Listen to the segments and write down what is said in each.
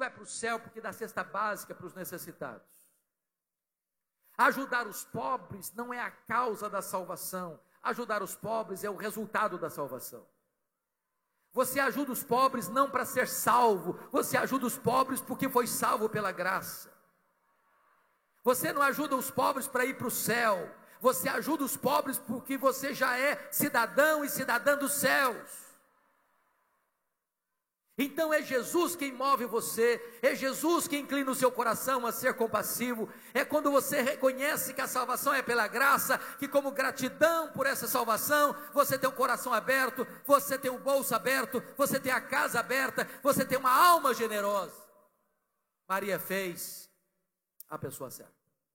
vai para o céu porque dá cesta básica para os necessitados. Ajudar os pobres não é a causa da salvação. Ajudar os pobres é o resultado da salvação. Você ajuda os pobres não para ser salvo, você ajuda os pobres porque foi salvo pela graça. Você não ajuda os pobres para ir para o céu, você ajuda os pobres porque você já é cidadão e cidadã dos céus. Então é Jesus quem move você, é Jesus quem inclina o seu coração a ser compassivo, é quando você reconhece que a salvação é pela graça, que como gratidão por essa salvação, você tem o coração aberto, você tem o bolso aberto, você tem a casa aberta, você tem uma alma generosa. Maria fez a pessoa certa.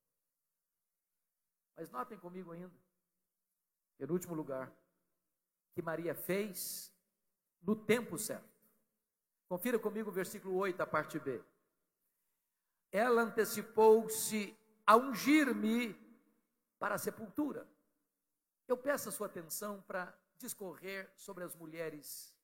Mas notem comigo ainda, penúltimo lugar, que Maria fez no tempo certo. Confira comigo o versículo 8, a parte B. Ela antecipou-se a ungir-me para a sepultura. Eu peço a sua atenção para discorrer sobre as mulheres,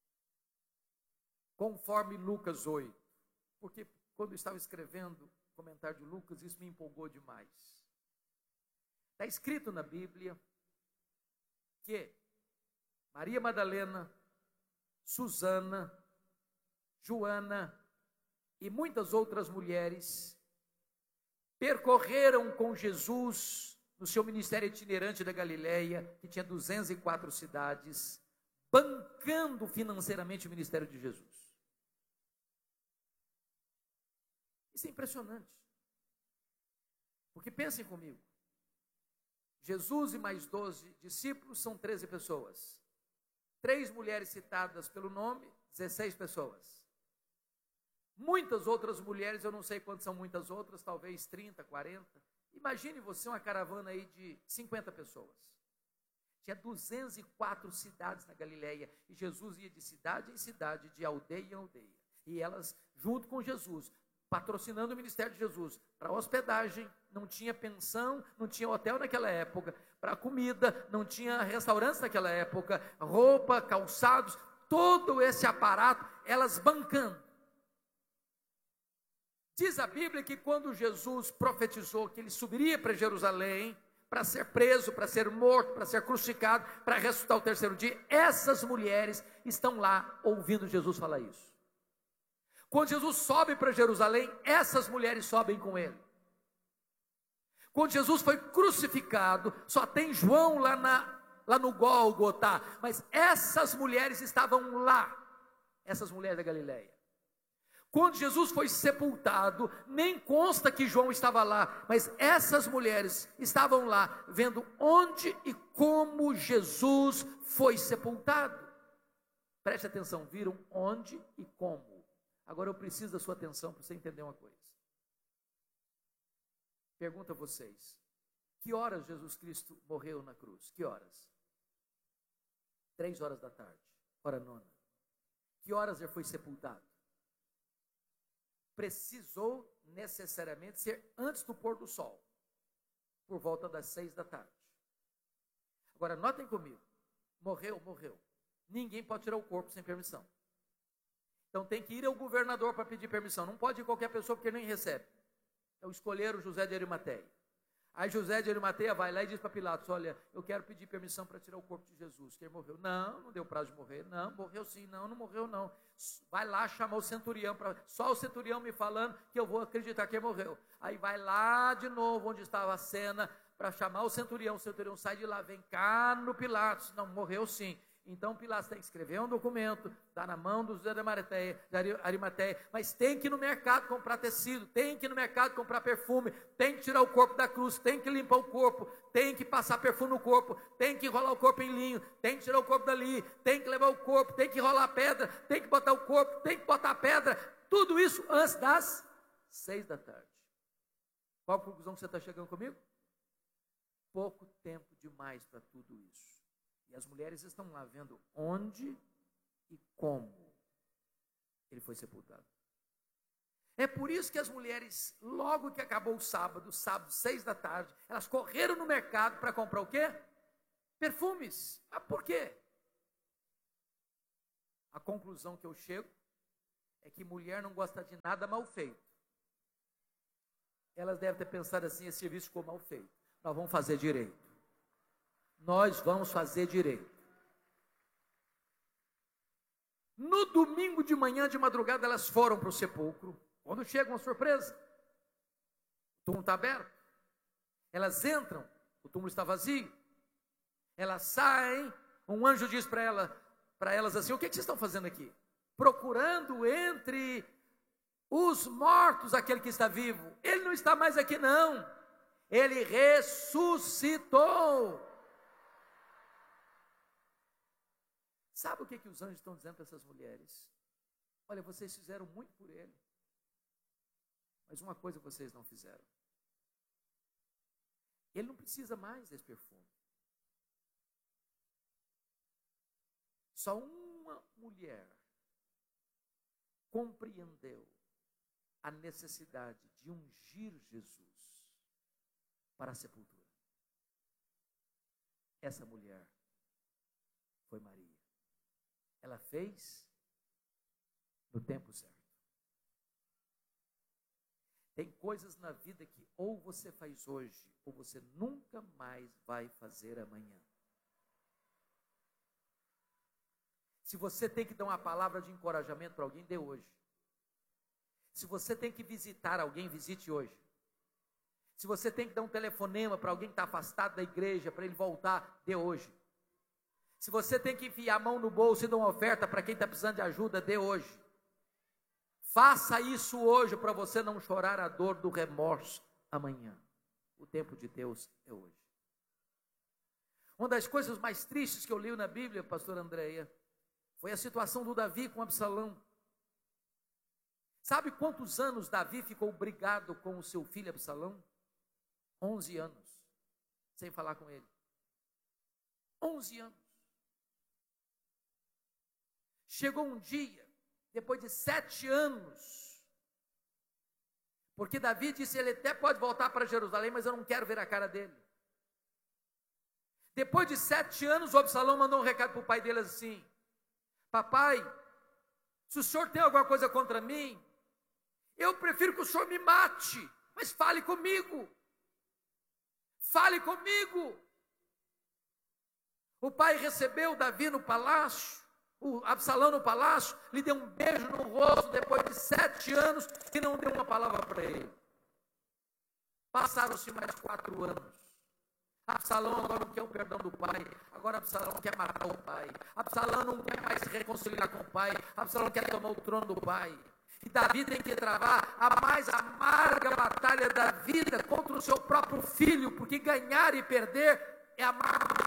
conforme Lucas 8. Porque quando eu estava escrevendo o comentário de Lucas, isso me empolgou demais. Está escrito na Bíblia que Maria Madalena, Susana, Joana e muitas outras mulheres percorreram com Jesus no seu ministério itinerante da Galileia, que tinha 204 cidades, bancando financeiramente o ministério de Jesus. Isso é impressionante. Porque pensem comigo, Jesus e mais 12 discípulos são 13 pessoas. 3 mulheres citadas pelo nome, 16 pessoas. Muitas outras mulheres, eu não sei quantas são muitas outras, talvez 30, 40. Imagine você uma caravana aí de 50 pessoas. Tinha 204 cidades na Galileia, e Jesus ia de cidade em cidade, de aldeia em aldeia. E elas, junto com Jesus, patrocinando o ministério de Jesus, para hospedagem, não tinha pensão, não tinha hotel naquela época, para comida, não tinha restaurantes naquela época, roupa, calçados, todo esse aparato, elas bancando. Diz a Bíblia que quando Jesus profetizou que ele subiria para Jerusalém, para ser preso, para ser morto, para ser crucificado, para ressuscitar o terceiro dia, essas mulheres estão lá ouvindo Jesus falar isso. Quando Jesus sobe para Jerusalém, essas mulheres sobem com ele. Quando Jesus foi crucificado, só tem João lá no Gólgota, mas essas mulheres estavam lá, essas mulheres da Galileia. Quando Jesus foi sepultado, nem consta que João estava lá, mas essas mulheres estavam lá, vendo onde e como Jesus foi sepultado. Preste atenção, viram onde e como. Agora eu preciso da sua atenção para você entender uma coisa. Pergunto a vocês, que horas Jesus Cristo morreu na cruz? Que horas? 3 horas da tarde, hora nona. Que horas ele foi sepultado? Precisou necessariamente ser antes do pôr do sol, por volta das 6 da tarde. Agora notem comigo, morreu. Ninguém pode tirar o corpo sem permissão. Então tem que ir ao governador para pedir permissão, não pode ir qualquer pessoa porque nem recebe. Então escolheram José de Arimateia. Aí José de Arimateia vai lá e diz para Pilatos, olha, eu quero pedir permissão para tirar o corpo de Jesus, que ele morreu. Não deu prazo de morrer. Não, morreu sim. Não morreu não. Vai lá chamar o centurião, só o centurião me falando que eu vou acreditar que ele morreu. Aí vai lá de novo onde estava a cena, para chamar o centurião sai de lá, vem cá no Pilatos. Não, morreu sim. Então Pilatos tem que escrever um documento, dá na mão do José de Arimateia, mas tem que ir no mercado comprar tecido, tem que ir no mercado comprar perfume, tem que tirar o corpo da cruz, tem que limpar o corpo, tem que passar perfume no corpo, tem que enrolar o corpo em linho, tem que tirar o corpo dali, tem que levar o corpo, tem que enrolar a pedra, tem que botar o corpo, tem que botar a pedra, tudo isso antes das 6 da tarde. Qual a conclusão que você está chegando comigo? Pouco tempo demais para tudo isso. E as mulheres estão lá vendo onde e como ele foi sepultado. É por isso que as mulheres, logo que acabou o sábado 6 da tarde, elas correram no mercado para comprar o quê? Perfumes. Ah, por quê? A conclusão que eu chego é que mulher não gosta de nada mal feito. Elas devem ter pensado assim: esse serviço ficou mal feito, nós vamos fazer direito. Nós vamos fazer direito. No domingo de manhã, de madrugada, elas foram para o sepulcro. Quando chega uma surpresa, o túmulo está aberto. Elas entram, o túmulo está vazio. Elas saem, um anjo diz para elas assim: o que vocês estão fazendo aqui? Procurando entre os mortos aquele que está vivo. Ele não está mais aqui não, ele ressuscitou. Sabe o que os anjos estão dizendo para essas mulheres? Olha, vocês fizeram muito por ele, mas uma coisa vocês não fizeram. Ele não precisa mais desse perfume. Só uma mulher compreendeu a necessidade de ungir Jesus para a sepultura. Essa mulher foi Maria. Ela fez no tempo certo. Tem coisas na vida que ou você faz hoje, ou você nunca mais vai fazer amanhã. Se você tem que dar uma palavra de encorajamento para alguém, dê hoje. Se você tem que visitar alguém, visite hoje. Se você tem que dar um telefonema para alguém que está afastado da igreja, para ele voltar, dê hoje. Se você tem que enfiar a mão no bolso e dar uma oferta para quem está precisando de ajuda, dê hoje. Faça isso hoje para você não chorar a dor do remorso amanhã. O tempo de Deus é hoje. Uma das coisas mais tristes que eu li na Bíblia, pastor Andréia, foi a situação do Davi com Absalão. Sabe quantos anos Davi ficou brigado com o seu filho Absalão? 11 anos, sem falar com ele. 11 anos. Chegou um dia, depois de 7 anos, porque Davi disse: ele até pode voltar para Jerusalém, mas eu não quero ver a cara dele. Depois de 7 anos, o Absalão mandou um recado para o pai dele assim: papai, se o senhor tem alguma coisa contra mim, eu prefiro que o senhor me mate, mas fale comigo. Fale comigo. O pai recebeu Davi no palácio, o Absalão no palácio, lhe deu um beijo no rosto depois de 7 anos e não deu uma palavra para ele. Passaram-se mais 4 anos. Absalão agora não quer o perdão do pai, agora Absalão quer matar o pai. Absalão não quer mais se reconciliar com o pai, Absalão quer tomar o trono do pai. E Davi tem que travar a mais amarga batalha da vida contra o seu próprio filho, porque ganhar e perder é a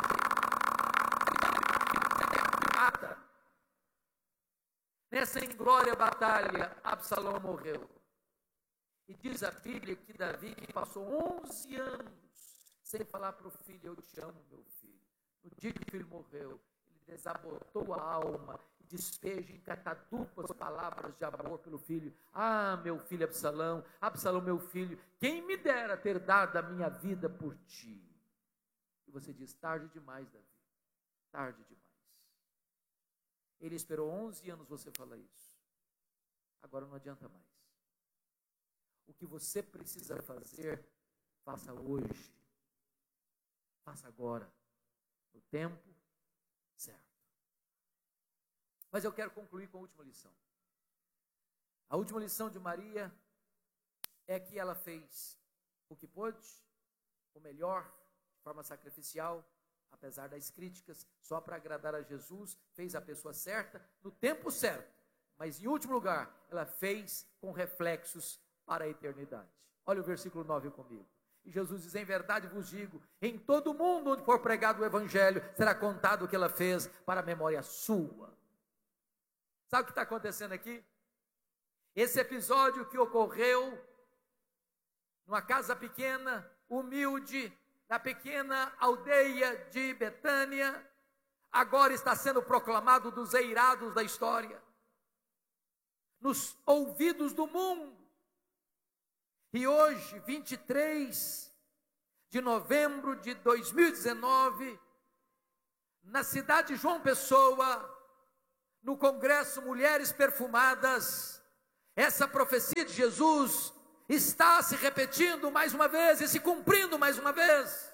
mata. Nessa inglória batalha, Absalão morreu. E diz a Bíblia que Davi passou 11 anos sem falar para o filho: eu te amo, meu filho. No dia que o filho morreu, ele desabotou a alma e despeja em catadupas palavras de amor pelo filho. Ah, meu filho Absalão, Absalão, meu filho, quem me dera ter dado a minha vida por ti. E você diz: tarde demais, Davi, tarde demais. Ele esperou 11 anos você falar isso. Agora não adianta mais. O que você precisa fazer, faça hoje. Faça agora, no tempo certo. Mas eu quero concluir com a última lição. A última lição de Maria é que ela fez o que pôde, o melhor, de forma sacrificial, apesar das críticas, só para agradar a Jesus, fez a pessoa certa, no tempo certo. Mas em último lugar, ela fez com reflexos para a eternidade. Olha o versículo 9 comigo. E Jesus diz: em verdade vos digo, em todo o mundo onde for pregado o evangelho, será contado o que ela fez para a memória sua. Sabe o que está acontecendo aqui? Esse episódio que ocorreu numa casa pequena, humilde, na pequena aldeia de Betânia, agora está sendo proclamado dos eirados da história, nos ouvidos do mundo. E hoje, 23 de novembro de 2019, na cidade de João Pessoa, no Congresso Mulheres Perfumadas, Essa profecia de Jesus está se repetindo mais uma vez e se cumprindo mais uma vez.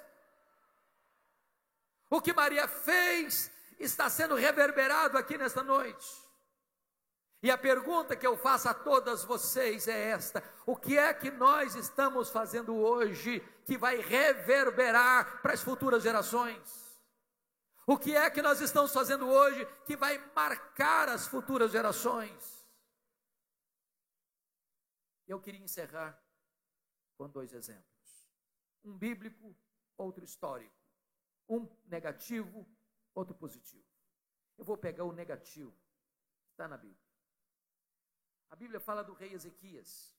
O que Maria fez está sendo reverberado aqui nesta noite. E a pergunta que eu faço a todas vocês é esta: o que é que nós estamos fazendo hoje que vai reverberar para as futuras gerações? O que é que nós estamos fazendo hoje que vai marcar as futuras gerações? Eu queria encerrar com 2 exemplos. Um bíblico, outro histórico. Um negativo, outro positivo. Eu vou pegar o negativo, está na Bíblia. A Bíblia fala do rei Ezequias.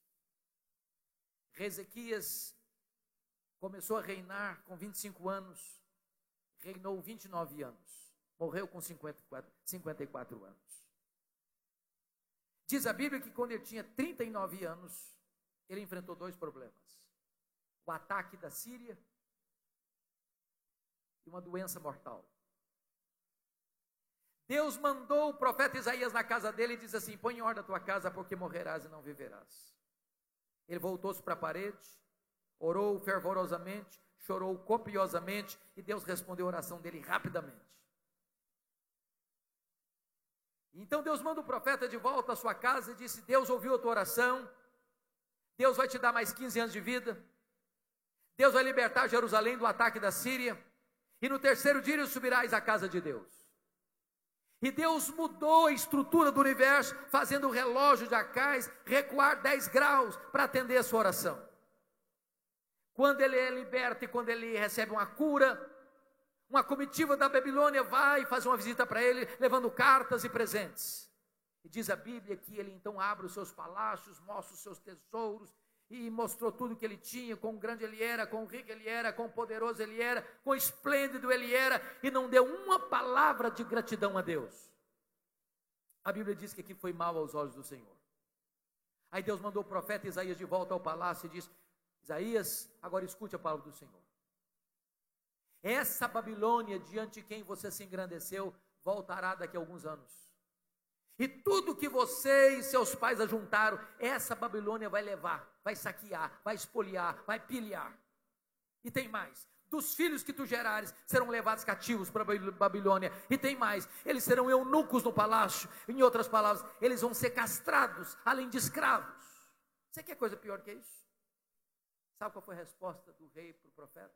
Ezequias começou a reinar com 25 anos, reinou 29 anos, morreu com 54 anos. Diz a Bíblia que quando ele tinha 39 anos, ele enfrentou 2 problemas: o ataque da Síria e uma doença mortal. Deus mandou o profeta Isaías na casa dele e diz assim: põe em ordem a tua casa, porque morrerás e não viverás. Ele voltou-se para a parede, orou fervorosamente, chorou copiosamente, e Deus respondeu a oração dele rapidamente. Então Deus manda o profeta de volta à sua casa e disse: Deus ouviu a tua oração, Deus vai te dar mais 15 anos de vida, Deus vai libertar Jerusalém do ataque da Síria, e no 3º dia subirás à casa de Deus. E Deus mudou a estrutura do universo, fazendo o relógio de Acais recuar 10 graus para atender a sua oração. Quando ele é liberto e quando ele recebe uma cura, uma comitiva da Babilônia vai fazer uma visita para ele, levando cartas e presentes. E diz a Bíblia que ele então abre os seus palácios, mostra os seus tesouros, e mostrou tudo que ele tinha, quão grande ele era, quão rico ele era, quão poderoso ele era, quão esplêndido ele era, e não deu uma palavra de gratidão a Deus. A Bíblia diz que aqui foi mal aos olhos do Senhor. Aí Deus mandou o profeta Isaías de volta ao palácio e disse: Isaías, agora escute a palavra do Senhor. Essa Babilônia diante de quem você se engrandeceu voltará daqui a alguns anos. E tudo que você e seus pais ajuntaram, essa Babilônia vai levar, vai saquear, vai espoliar, vai pilhar. E tem mais: dos filhos que tu gerares serão levados cativos para a Babilônia. E tem mais: eles serão eunucos no palácio. Em outras palavras, eles vão ser castrados, além de escravos. Você quer coisa pior que isso? Sabe qual foi a resposta do rei para o profeta?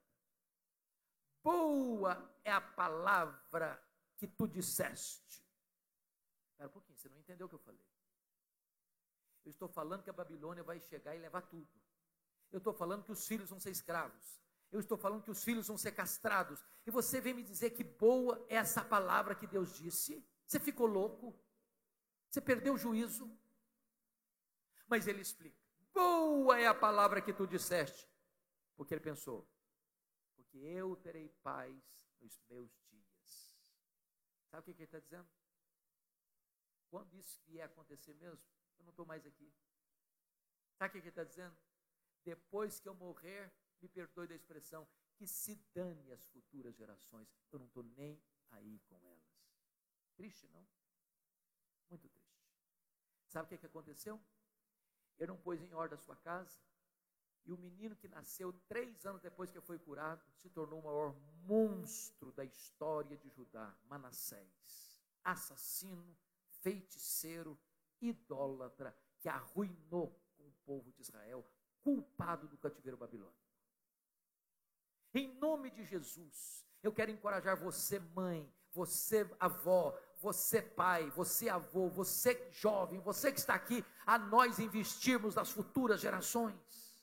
Boa é a palavra que tu disseste. Espera um pouquinho, você não entendeu o que eu falei. Eu estou falando que a Babilônia vai chegar e levar tudo. Eu estou falando que os filhos vão ser escravos. Eu estou falando que os filhos vão ser castrados. E você vem me dizer que boa é essa palavra que Deus disse? Você ficou louco? Você perdeu o juízo? Mas ele explica: boa é a palavra que tu disseste. Porque ele pensou: porque eu terei paz nos meus dias. Sabe o que ele está dizendo? Quando isso vier a acontecer mesmo, eu não estou mais aqui. Sabe o que ele está dizendo? Depois que eu morrer, me perdoe da expressão, que se dane as futuras gerações, eu não estou nem aí com elas. Triste, não? Muito triste. Sabe o que aconteceu? Ele não pôs em ordem a sua casa, e o menino que nasceu 3 anos depois que foi curado, se tornou o maior monstro da história de Judá, Manassés. Assassino, feiticeiro, idólatra, que arruinou com o povo de Israel, culpado do cativeiro babilônico. Em nome de Jesus, eu quero encorajar você, mãe, você, avó, você, pai, você, avô, você, jovem, você que está aqui, a nós investirmos nas futuras gerações.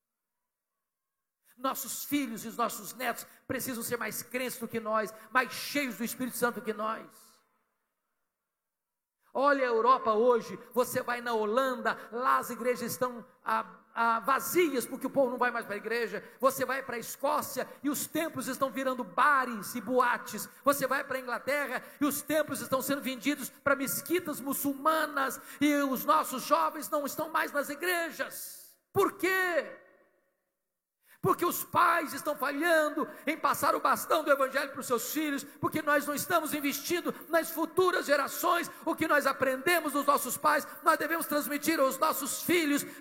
Nossos filhos e os nossos netos precisam ser mais crentes do que nós, mais cheios do Espírito Santo do que nós. Olha a Europa hoje, você vai na Holanda, lá as igrejas estão vazias, porque o povo não vai mais para a igreja. Você vai para a Escócia e os templos estão virando bares e boates. Você vai para a Inglaterra e os templos estão sendo vendidos para mesquitas muçulmanas, e os nossos jovens não estão mais nas igrejas. Por quê? porque os pais estão falhando em passar o bastão do evangelho para os seus filhos, porque nós não estamos investindo nas futuras gerações. O que nós aprendemos dos nossos pais, nós devemos transmitir aos nossos filhos.